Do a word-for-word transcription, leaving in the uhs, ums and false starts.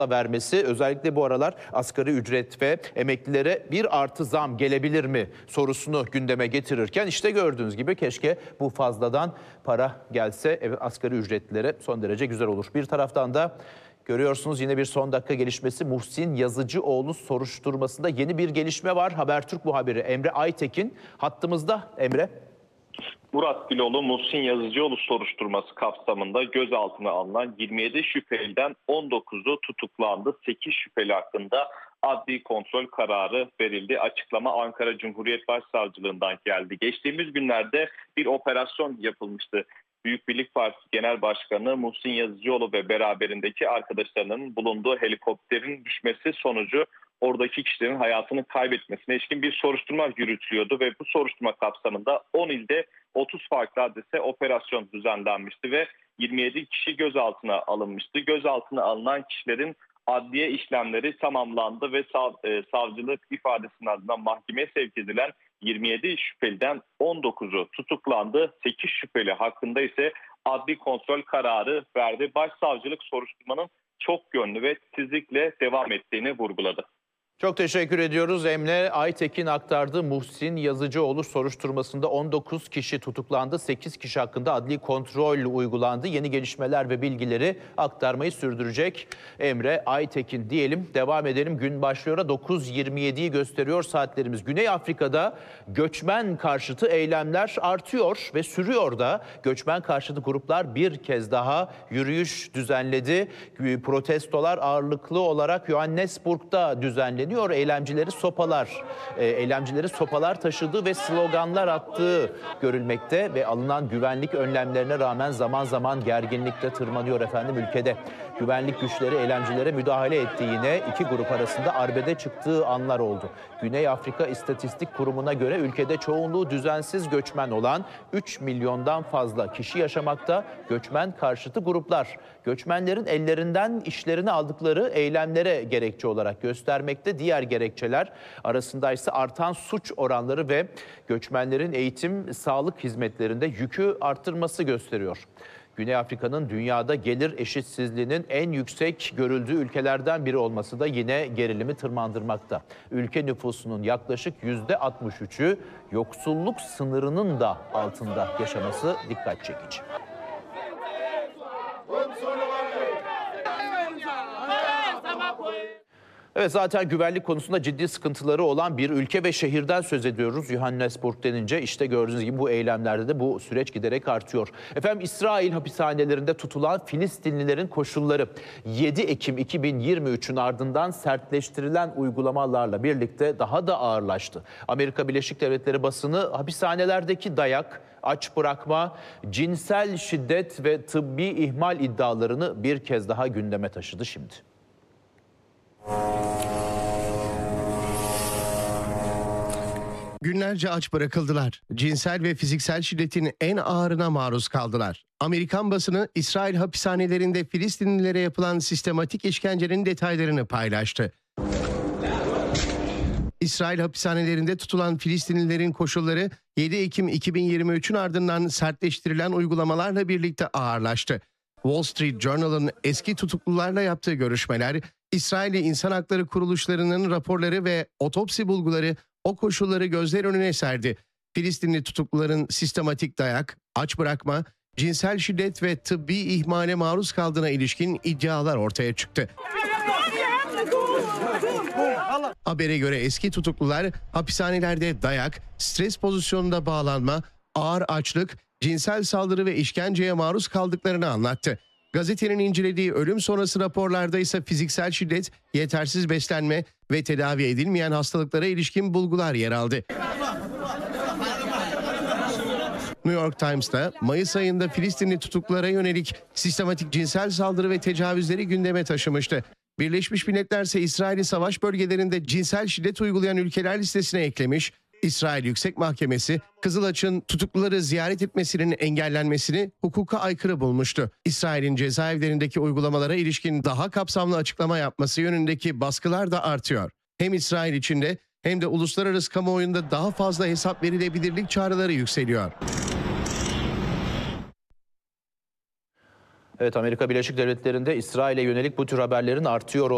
vermesi, özellikle bu aralar asgari ücret ve emeklilere bir artı zam gelebilir mi sorusunu gündeme getirirken işte gördüğünüz gibi keşke bu fazladan para gelse evet, asgari ücretlilere son derece güzel olur. Bir taraftan da görüyorsunuz yine bir son dakika gelişmesi, Muhsin Yazıcıoğlu soruşturmasında yeni bir gelişme var. Habertürk muhabiri Emre Aytekin hattımızda. Emre. Murat Güloğlu, Muhsin Yazıcıoğlu soruşturması kapsamında gözaltına alınan yirmi yedi şüpheliden on dokuzu tutuklandı. sekiz şüpheli hakkında adli kontrol kararı verildi. Açıklama Ankara Cumhuriyet Başsavcılığından geldi. Geçtiğimiz günlerde bir operasyon yapılmıştı. Büyük Birlik Partisi Genel Başkanı Muhsin Yazıcıoğlu ve beraberindeki arkadaşlarının bulunduğu helikopterin düşmesi sonucu oradaki kişilerin hayatını kaybetmesine ilişkin bir soruşturma yürütülüyordu ve bu soruşturma kapsamında on ilde otuz farklı adrese operasyon düzenlenmişti ve yirmi yedi kişi gözaltına alınmıştı. Gözaltına alınan kişilerin adliye işlemleri tamamlandı ve sav, e, savcılık ifadesinin ardından mahkemeye sevk edilen yirmi yedi şüpheliden on dokuzu tutuklandı. sekiz şüpheli hakkında ise adli kontrol kararı verdi. Başsavcılık soruşturmanın çok yönlü ve titizlikle devam ettiğini vurguladı. Çok teşekkür ediyoruz. Emre Aytekin aktardı. Muhsin Yazıcıoğlu soruşturmasında on dokuz kişi tutuklandı. sekiz kişi hakkında adli kontrol uygulandı. Yeni gelişmeler ve bilgileri aktarmayı sürdürecek Emre Aytekin diyelim. Devam edelim. Gün başlıyor. dokuz yirmi yediyi gösteriyor saatlerimiz. Güney Afrika'da göçmen karşıtı eylemler artıyor ve sürüyor da. Göçmen karşıtı gruplar bir kez daha yürüyüş düzenledi. Protestolar ağırlıklı olarak Johannesburg'da düzenleniyor. Eylemcileri sopalar, e, eylemcileri sopalar taşıdığı ve sloganlar attığı görülmekte ve alınan güvenlik önlemlerine rağmen zaman zaman gerginlik de tırmanıyor efendim ülkede. Güvenlik güçleri eylemcilere müdahale ettiğine iki grup arasında arbede çıktığı anlar oldu. Güney Afrika İstatistik Kurumu'na göre ülkede çoğunluğu düzensiz göçmen olan üç milyondan fazla kişi yaşamakta. Göçmen karşıtı gruplar göçmenlerin ellerinden işlerini aldıkları eylemlere gerekçe olarak göstermekte. Diğer gerekçeler arasında ise artan suç oranları ve göçmenlerin eğitim, sağlık hizmetlerinde yükü arttırması gösteriyor. Güney Afrika'nın dünyada gelir eşitsizliğinin en yüksek görüldüğü ülkelerden biri olması da yine gerilimi tırmandırmakta. Ülke nüfusunun yaklaşık yüzde altmış üçü yoksulluk sınırının da altında yaşaması dikkat çekici. Evet, zaten güvenlik konusunda ciddi sıkıntıları olan bir ülke ve şehirden söz ediyoruz. Johannesburg denince işte gördüğünüz gibi bu eylemlerde de bu süreç giderek artıyor. Efendim, İsrail hapishanelerinde tutulan Filistinlilerin koşulları yedi Ekim iki bin yirmi üçün ardından sertleştirilen uygulamalarla birlikte daha da ağırlaştı. Amerika Birleşik Devletleri basını hapishanelerdeki dayak, aç bırakma, cinsel şiddet ve tıbbi ihmal iddialarını bir kez daha gündeme taşıdı şimdi. Günlerce aç bırakıldılar. Cinsel ve fiziksel şiddetin en ağırına maruz kaldılar. Amerikan basını İsrail hapishanelerinde Filistinlilere yapılan sistematik işkencenin detaylarını paylaştı. İsrail hapishanelerinde tutulan Filistinlilerin koşulları yedi Ekim iki bin yirmi üçün ardından sertleştirilen uygulamalarla birlikte ağırlaştı. Wall Street Journal'ın eski tutuklularla yaptığı görüşmeler, İsrail'i insan hakları kuruluşlarının raporları ve otopsi bulguları o koşulları gözler önüne serdi. Filistinli tutukluların sistematik dayak, aç bırakma, cinsel şiddet ve tıbbi ihmale maruz kaldığına ilişkin iddialar ortaya çıktı. Habere göre eski tutuklular hapishanelerde dayak, stres pozisyonunda bağlanma, ağır açlık, cinsel saldırı ve işkenceye maruz kaldıklarını anlattı. Gazetenin incelediği ölüm sonrası raporlarda ise fiziksel şiddet, yetersiz beslenme ve tedavi edilmeyen hastalıklara ilişkin bulgular yer aldı. New York Times'ta Mayıs ayında Filistinli tutuklulara yönelik sistematik cinsel saldırı ve tecavüzleri gündeme taşımıştı. Birleşmiş Milletler ise İsrail'i savaş bölgelerinde cinsel şiddet uygulayan ülkeler listesine eklemiş. İsrail Yüksek Mahkemesi, Kızılaç'ın tutukluları ziyaret etmesinin engellenmesini hukuka aykırı bulmuştu. İsrail'in cezaevlerindeki uygulamalara ilişkin daha kapsamlı açıklama yapması yönündeki baskılar da artıyor. Hem İsrail içinde hem de uluslararası kamuoyunda daha fazla hesap verilebilirlik çağrıları yükseliyor. Evet, Amerika Birleşik Devletleri'nde İsrail'e yönelik bu tür haberlerin artıyor